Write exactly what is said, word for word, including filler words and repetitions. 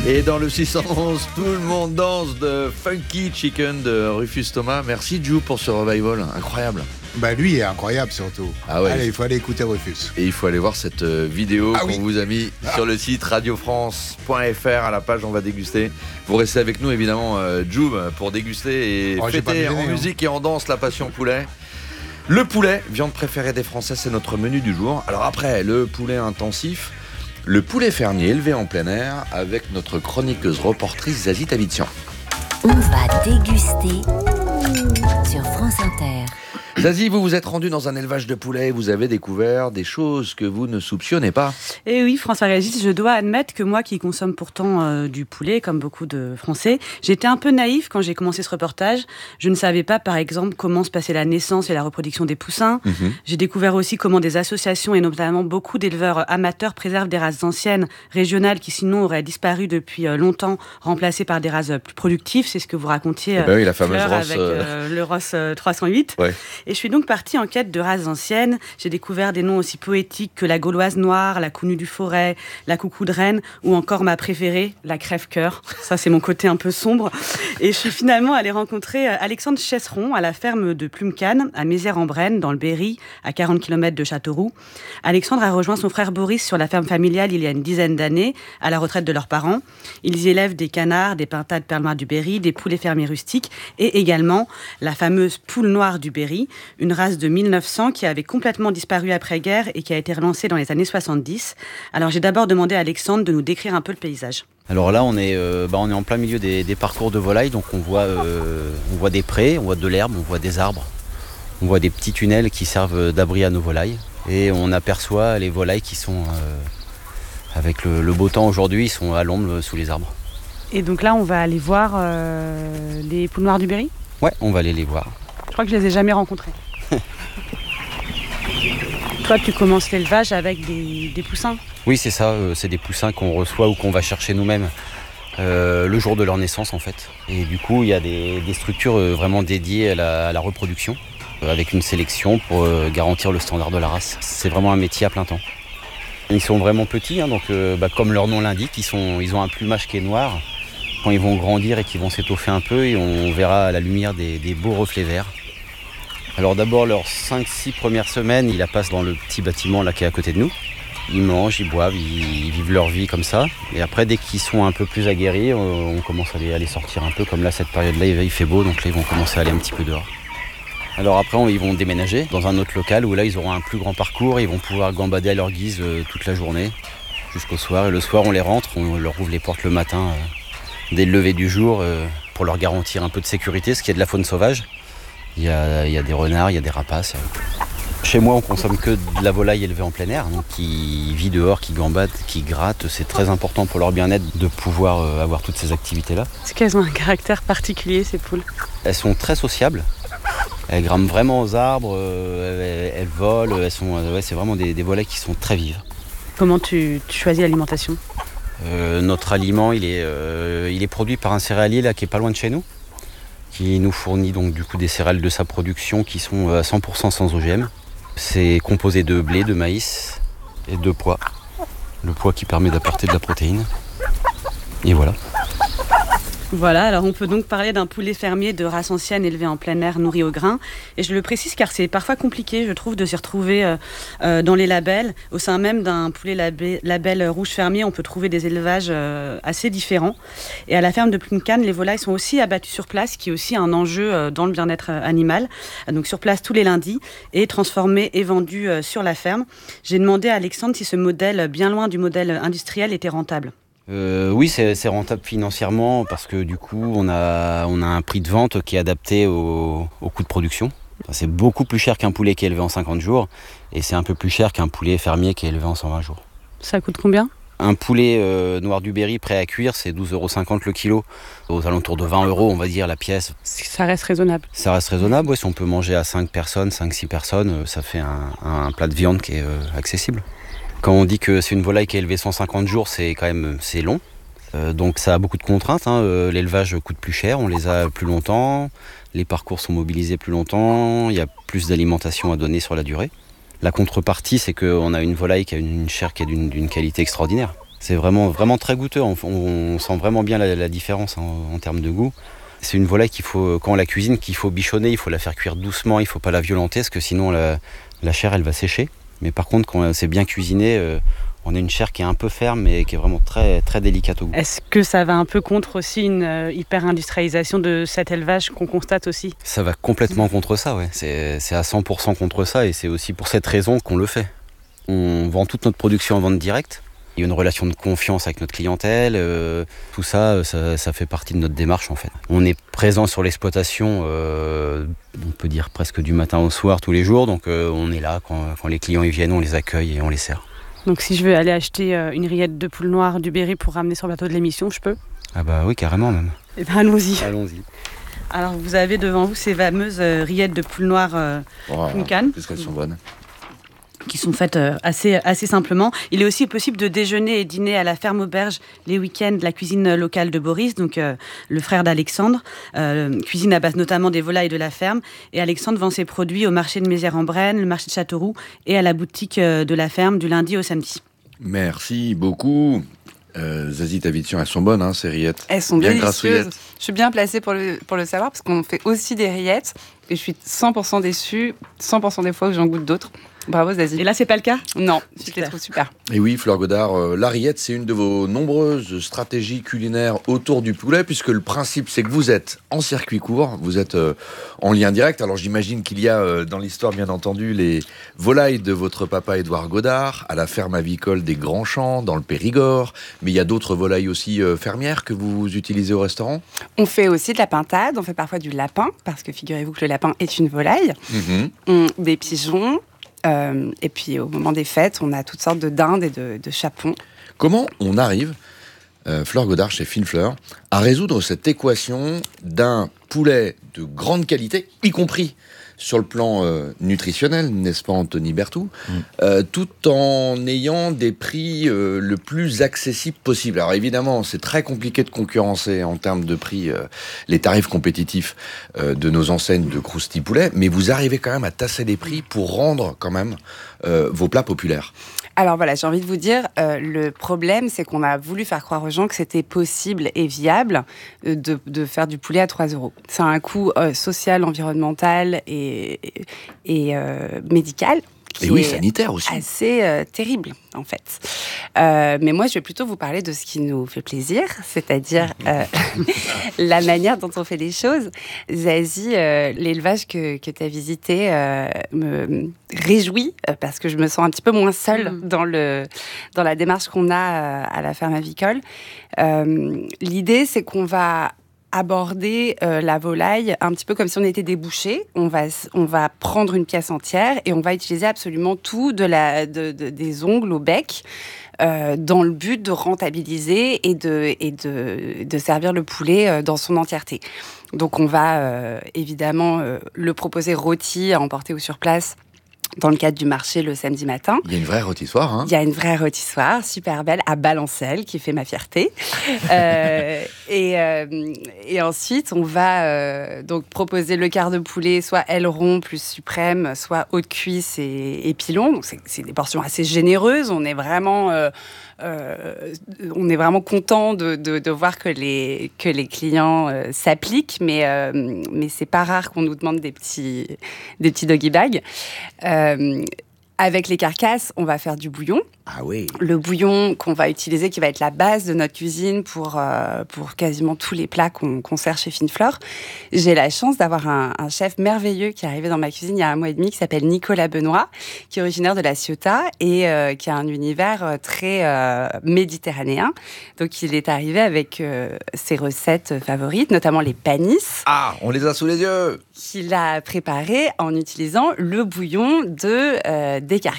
Et dans le six cent onze, tout le monde danse de Funky Chicken de Rufus Thomas. Merci Jou pour ce revival, incroyable. Bah lui est incroyable surtout. Ah ouais. Allez, il faut aller écouter Rufus. Et il faut aller voir cette vidéo ah qu'on oui. vous a mis ah. sur le site radio france point f r à la page On va déguster. Vous restez avec nous évidemment, euh, Jou, pour déguster et oh, fêter en hein. musique et en danse la passion poulet. Le poulet, viande préférée des Français, c'est notre menu du jour. Alors après, le poulet intensif, le poulet fermier élevé en plein air avec notre chroniqueuse reportrice Zazie Tavitsian. On va déguster sur France Inter. Zazie, vous vous êtes rendu dans un élevage de poulets et vous avez découvert des choses que vous ne soupçonnez pas. Et oui, François-Régis, je dois admettre que moi qui consomme pourtant euh, du poulet, comme beaucoup de Français, j'étais un peu naïf quand j'ai commencé ce reportage. Je ne savais pas, par exemple, comment se passait la naissance et la reproduction des poussins. Mmh. J'ai découvert aussi comment des associations et notamment beaucoup d'éleveurs amateurs préservent des races anciennes, régionales, qui sinon auraient disparu depuis euh, longtemps, remplacées par des races plus productives. C'est ce que vous racontiez, euh, eh ben oui, la fameuse Ross, avec euh, le Ross euh, trois cent huit. Ouais. Et je suis donc partie en quête de races anciennes. J'ai découvert des noms aussi poétiques que la gauloise noire, la counue du forêt, la coucou de Rennes, ou encore ma préférée, la crève-cœur. Ça, c'est mon côté un peu sombre. Et je suis finalement allée rencontrer Alexandre Chesseron à la ferme de Plumecane, à Mézières-en-Brenne, dans le Berry, à quarante kilomètres de Châteauroux. Alexandre a rejoint son frère Boris sur la ferme familiale il y a une dizaine d'années, à la retraite de leurs parents. Ils y élèvent des canards, des pintades perles noires du Berry, des poulets fermiers rustiques, et également la fameuse poule noire du Berry, une race de mille neuf cents qui avait complètement disparu après-guerre et qui a été relancée dans les années soixante-dix. Alors j'ai d'abord demandé à Alexandre de nous décrire un peu le paysage. Alors là on est, euh, bah, on est en plein milieu des, des parcours de volailles, donc on voit, euh, on voit des prés, on voit de l'herbe, on voit des arbres, on voit des petits tunnels qui servent d'abri à nos volailles et on aperçoit les volailles qui sont, euh, avec le, le beau temps aujourd'hui, ils sont à l'ombre sous les arbres. Et donc là on va aller voir euh, les poules noires du Berry ? Ouais, on va aller les voir. Je crois que je les ai jamais rencontrées. Toi, tu commences l'élevage avec des, des poussins ? Oui, c'est ça. Euh, c'est des poussins qu'on reçoit ou qu'on va chercher nous-mêmes euh, le jour de leur naissance, en fait. Et du coup, il y a des, des structures euh, vraiment dédiées à la, à la reproduction, euh, avec une sélection pour euh, garantir le standard de la race. C'est vraiment un métier à plein temps. Ils sont vraiment petits, hein, donc euh, bah, comme leur nom l'indique, ils, sont, ils ont un plumage qui est noir. Quand ils vont grandir et qu'ils vont s'étoffer un peu, et on verra à la lumière des, des beaux reflets verts. Alors d'abord, leurs cinq six premières semaines, ils la passent dans le petit bâtiment là qui est à côté de nous. Ils mangent, ils boivent, ils, ils vivent leur vie comme ça. Et après, dès qu'ils sont un peu plus aguerris, on commence à les, à les sortir un peu. Comme là, cette période-là, il fait beau, donc là, ils vont commencer à aller un petit peu dehors. Alors après, on, ils vont déménager dans un autre local où là, ils auront un plus grand parcours. Ils vont pouvoir gambader à leur guise euh, toute la journée jusqu'au soir. Et le soir, on les rentre, on leur ouvre les portes le matin euh, dès le lever du jour euh, pour leur garantir un peu de sécurité, parce qu'il y a de la faune sauvage. Il y a, il y a des renards, il y a des rapaces. Chez moi, on consomme que de la volaille élevée en plein air, donc qui vit dehors, qui gambade, qui gratte. C'est très important pour leur bien-être de pouvoir euh, avoir toutes ces activités-là. Est-ce qu'elles ont un caractère particulier, ces poules ? Elles sont très sociables. Elles grimpent vraiment aux arbres, euh, elles, elles volent. Elles sont, euh, ouais, c'est vraiment des, des volailles qui sont très vives. Comment tu, tu choisis l'alimentation ? euh, Notre aliment, il est, euh, il est produit par un céréalier là, qui est pas loin de chez nous, qui nous fournit donc du coup des céréales de sa production qui sont à cent pour cent sans O G M. C'est composé de blé, de maïs et de pois. Le pois qui permet d'apporter de la protéine. Et voilà. Voilà, alors on peut donc parler d'un poulet fermier de race ancienne élevé en plein air, nourri au grain. Et je le précise car c'est parfois compliqué, je trouve, de s'y retrouver euh, euh, dans les labels. Au sein même d'un poulet label, label rouge fermier, on peut trouver des élevages euh, assez différents. Et à la ferme de Plumecane, les volailles sont aussi abattues sur place, qui est aussi un enjeu euh, dans le bien-être animal. Donc sur place tous les lundis et transformées et vendues euh, sur la ferme. J'ai demandé à Alexandre si ce modèle, bien loin du modèle industriel, était rentable. Euh, oui, c'est, c'est rentable financièrement parce que du coup, on a, on a un prix de vente qui est adapté au, au coût de production. Enfin, c'est beaucoup plus cher qu'un poulet qui est élevé en cinquante jours et c'est un peu plus cher qu'un poulet fermier qui est élevé en cent vingt jours. Ça coûte combien ? Un poulet euh, noir du Berry prêt à cuire, c'est douze euros cinquante le kilo, aux alentours de vingt euros, on va dire, la pièce. Ça reste raisonnable. Ça reste raisonnable, oui. Si on peut manger à cinq personnes, cinq six personnes, ça fait un, un plat de viande qui est euh, accessible. Quand on dit que c'est une volaille qui est élevée cent cinquante jours, c'est quand même c'est long. Euh, donc ça a beaucoup de contraintes. Hein. Euh, l'élevage coûte plus cher, on les a plus longtemps. Les parcours sont mobilisés plus longtemps. Il y a plus d'alimentation à donner sur la durée. La contrepartie, c'est qu'on a une volaille qui a une chair qui est d'une, d'une qualité extraordinaire. C'est vraiment, vraiment très goûteux. On, on sent vraiment bien la, la différence en, en termes de goût. C'est une volaille qu'il faut, quand on la cuisine, qu'il faut bichonner, il faut la faire cuire doucement, il ne faut pas la violenter, parce que sinon la, la chair elle va sécher. Mais par contre, quand c'est bien cuisiné, euh, on a une chair qui est un peu ferme et qui est vraiment très, très délicate au goût. Est-ce que ça va un peu contre aussi une euh, hyper-industrialisation de cet élevage qu'on constate aussi ? Ça va complètement contre ça, ouais. C'est, c'est à cent pour cent contre ça, et c'est aussi pour cette raison qu'on le fait. On vend toute notre production en vente directe. Il y a une relation de confiance avec notre clientèle, euh, tout ça, ça, ça fait partie de notre démarche en fait. On est présent sur l'exploitation, euh, on peut dire presque du matin au soir tous les jours, donc euh, on est là quand, quand les clients ils viennent, on les accueille et on les sert. Donc si je veux aller acheter euh, une rillette de poule noire du Berry pour ramener sur le plateau de l'émission, je peux ? Ah bah oui, carrément même. Eh ben allons-y. Allons-y. Alors vous avez devant vous ces fameuses euh, rillettes de poule noire euh, Oh, Punkan. qu'est-ce qu'elles sont bonnes. Qui sont faites euh, assez, assez simplement. Il est aussi possible de déjeuner et dîner à la ferme auberge les week-ends, la cuisine locale de Boris, donc euh, le frère d'Alexandre, euh, cuisine à base notamment des volailles de la ferme. Et Alexandre vend ses produits au marché de Mézières-en-Brenne, le marché de Châteauroux et à la boutique euh, de la ferme du lundi au samedi. Merci beaucoup. Euh, Zazie, ta vision, elles sont bonnes, hein, ces rillettes. Elles sont bien délicieuses. Je suis bien placée pour le, pour le savoir parce qu'on fait aussi des rillettes et je suis cent pour cent déçue, cent pour cent des fois que j'en goûte d'autres. Bravo Zazie. Et là, c'est pas le cas ? Non, je les trouve super. Et oui, Fleur Godard, euh, la rillette, c'est une de vos nombreuses stratégies culinaires autour du poulet, puisque le principe, c'est que vous êtes en circuit court, vous êtes euh, en lien direct. Alors j'imagine qu'il y a euh, dans l'histoire, bien entendu, les volailles de votre papa Édouard Godard, à la ferme avicole des Grands Champs, dans le Périgord. Mais il y a d'autres volailles aussi euh, fermières que vous utilisez au restaurant ? On fait aussi de la pintade, on fait parfois du lapin, parce que figurez-vous que le lapin est une volaille. Mm-hmm. On, des pigeons. Euh, et puis au moment des fêtes, on a toutes sortes de dindes et de, de chapons. Comment on arrive, euh, Fleur Godard chez Fine Fleur, à résoudre cette équation d'un poulet de grande qualité, y compris sur le plan euh, nutritionnel, n'est-ce pas Anthony Berthoud, mmh. euh, tout en ayant des prix euh, le plus accessibles possible. Alors évidemment, c'est très compliqué de concurrencer en termes de prix euh, les tarifs compétitifs euh, de nos enseignes de croustilles poulet, mais vous arrivez quand même à tasser les prix pour rendre quand même euh, vos plats populaires. Alors voilà, j'ai envie de vous dire, euh, le problème, c'est qu'on a voulu faire croire aux gens que c'était possible et viable de, de faire du poulet à trois euros. C'est un coût euh, social, environnemental et, et euh, médical. Et oui, sanitaire aussi. Assez euh, terrible, en fait. Euh, mais moi, je vais plutôt vous parler de ce qui nous fait plaisir, c'est-à-dire euh, la manière dont on fait les choses. Zazie, euh, l'élevage que, que tu as visité euh, me réjouit, euh, parce que je me sens un petit peu moins seule mmh. dans, le, dans la démarche qu'on a euh, à la ferme avicole. Euh, l'idée, c'est qu'on va aborder euh, la volaille un petit peu comme si on était des bouchers. On va, on va prendre une pièce entière et on va utiliser absolument tout, de la, de, de, des ongles au bec, euh, dans le but de rentabiliser et de, et de, de servir le poulet euh, dans son entièreté. Donc on va euh, évidemment euh, le proposer rôti à emporter ou sur place dans le cadre du marché le samedi matin. Il y a une vraie rôtissoire, hein ? Il y a une vraie rôtissoire, super belle, à Balancelle, qui fait ma fierté. euh, et, euh, et ensuite, on va euh, donc proposer le quart de poulet, soit aileron plus suprême, soit haute cuisse et, et pilon. Donc, c'est, c'est des portions assez généreuses. On est vraiment... Euh, Euh, on est vraiment content de, de, de voir que les, que les clients euh, s'appliquent, mais, euh, mais c'est pas rare qu'on nous demande des petits, des petits doggy bags. Euh, avec les carcasses, on va faire du bouillon. Ah oui. Le bouillon qu'on va utiliser, qui va être la base de notre cuisine pour, euh, pour quasiment tous les plats qu'on, qu'on sert chez Fine Fleur. J'ai la chance d'avoir un, un chef merveilleux qui est arrivé dans ma cuisine il y a un mois et demi, qui s'appelle Nicolas Benoît, qui est originaire de La Ciotat et euh, qui a un univers très euh, méditerranéen. Donc il est arrivé avec euh, ses recettes favorites, notamment les panisses. Ah, on les a sous les yeux. Qu'il a préparé en utilisant le bouillon de, euh, des carcasses.